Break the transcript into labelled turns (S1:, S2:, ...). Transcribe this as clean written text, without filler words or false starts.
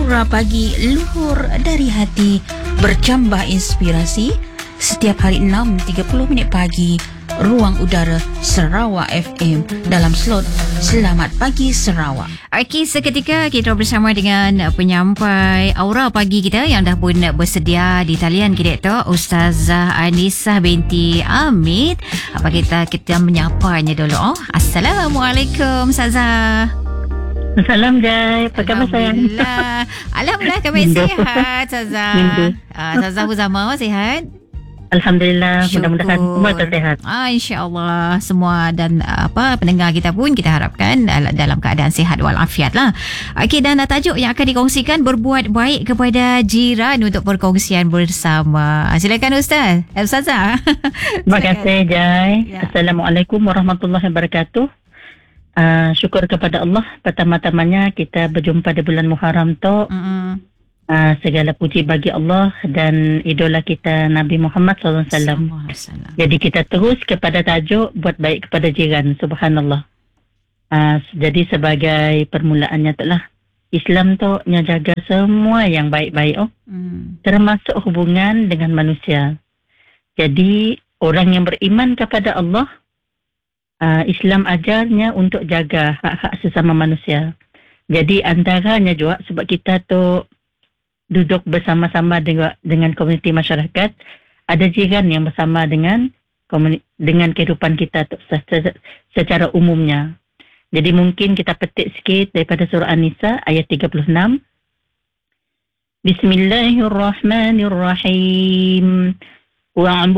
S1: Aura Pagi luhur dari hati, bercambah inspirasi. Setiap hari 6.30 pagi, Ruang Udara Sarawak FM dalam slot Selamat Pagi Sarawak.
S2: Okey, seketika kita bersama dengan penyampai Aura Pagi kita yang dah pun bersedia di talian kita tu, Ustazah Anisah binti Amit. Apa kita menyapanya dulu. Assalamualaikum Ustazah.
S3: Salam Jai, apa khabar sayang?
S2: Alhamdulillah kami sihat Ustazah. Ustazah Uzama sihat?
S3: Alhamdulillah, mudah-mudahan semua tersihat.
S2: InsyaAllah semua dan pendengar kita pun kita harapkan dalam keadaan sihat walafiat lah. Okey, dan tajuk yang akan dikongsikan berbuat baik kepada jiran untuk perkongsian bersama. Silakan Ustaz. Ustazah.
S3: Terima kasih Jai.
S2: Ya.
S3: Assalamualaikum warahmatullahi wabarakatuh. Syukur kepada Allah, pertama-tamanya kita berjumpa di bulan Muharram tu. Segala puji bagi Allah dan idola kita Nabi Muhammad SAW. Jadi kita terus kepada tajuk buat baik kepada jiran. Subhanallah. Jadi sebagai permulaannya tu lah, Islam tu jaga semua yang baik-baik termasuk hubungan dengan manusia. Jadi orang yang beriman kepada Allah, Islam ajarnya untuk jaga hak-hak sesama manusia. Jadi antaranya juga sebab kita tu duduk bersama-sama dengan komuniti masyarakat, ada jiran yang bersama dengan kehidupan kita tu, secara umumnya. Jadi mungkin kita petik sikit daripada surah An-Nisa ayat 36. Bismillahirrahmanirrahim.